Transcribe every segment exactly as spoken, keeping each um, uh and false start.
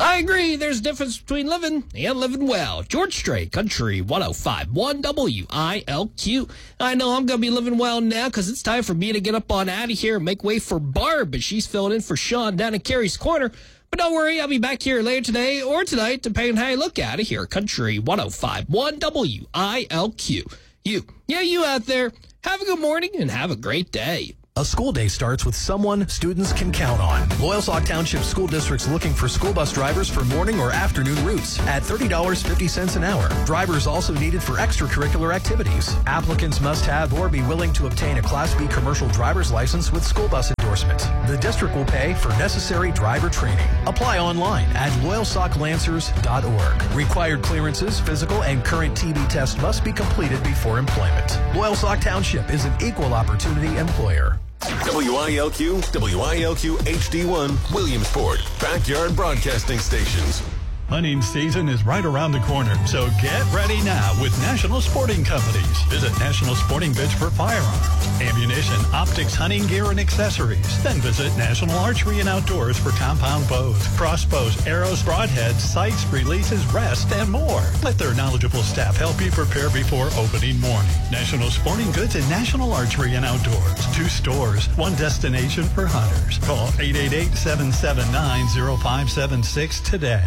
I agree. There's a difference between living and living well. George Strait, Country one oh five point one W I L Q. I know I'm going to be living well now because it's time for me to get up on out of here and make way for Barb, but she's filling in for Sean down in Carrie's Corner. But don't worry, I'll be back here later today or tonight, depending on how you look at it here. Country one oh five point one W I L Q. You, yeah, you out there, have a good morning and have a great day. A school day starts with someone students can count on. Loyalsock Township School District's looking for school bus drivers for morning or afternoon routes at thirty dollars and fifty cents an hour. Drivers also needed for extracurricular activities. Applicants must have or be willing to obtain a Class B commercial driver's license with school bus endorsement. The district will pay for necessary driver training. Apply online at loyalsock lancers dot org. Required clearances, physical, and current T B test must be completed before employment. Loyalsock Township is an equal opportunity employer. W I L Q, W I L Q H D one, Williamsport, Backyard Broadcasting Stations. Hunting season is right around the corner, so get ready now with National Sporting Companies. Visit National Sporting Goods for firearms, ammunition, optics, hunting gear, and accessories. Then visit National Archery and Outdoors for compound bows, crossbows, arrows, broadheads, sights, releases, rest, and more. Let their knowledgeable staff help you prepare before opening morning. National Sporting Goods and National Archery and Outdoors. Two stores, one destination for hunters. Call eight eight eight, seven seven nine, zero five seven six today.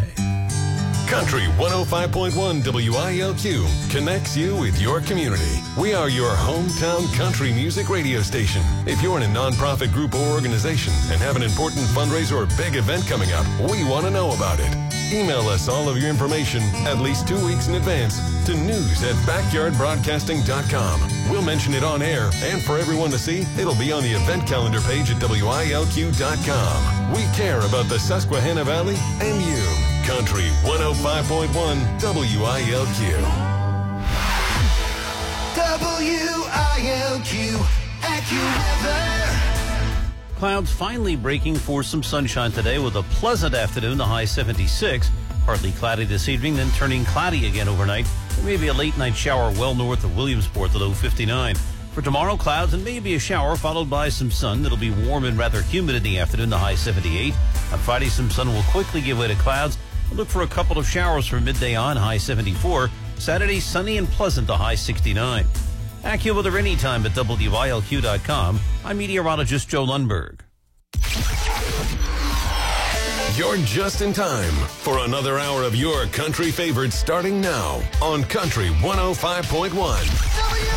Country one oh five point one W I L Q connects you with your community. We are your hometown country music radio station. If you're in a nonprofit group or organization and have an important fundraiser or big event coming up, we want to know about it. Email us all of your information at least two weeks in advance to news at backyard broadcasting dot com. We'll mention it on air, and for everyone to see, it'll be on the event calendar page at W I L Q dot com. We care about the Susquehanna Valley and you. Country one oh five point one W I L Q. W I L Q, AccuWeather. Clouds finally breaking for some sunshine today with a pleasant afternoon, the high seventy-six. Partly cloudy this evening, then turning cloudy again overnight. Maybe a late night shower well north of Williamsport, the low fifty-nine. For tomorrow, clouds and maybe a shower followed by some sun. It'll be warm and rather humid in the afternoon, the high seventy-eight. On Friday, some sun will quickly give way to clouds. Look for a couple of showers from midday on, high seventy-four. Saturday, sunny and pleasant, the high sixty-nine. AccuWeather anytime at W I L Q dot com. I'm meteorologist Joe Lundberg. You're just in time for another hour of your country favorites starting now on Country one oh five point one.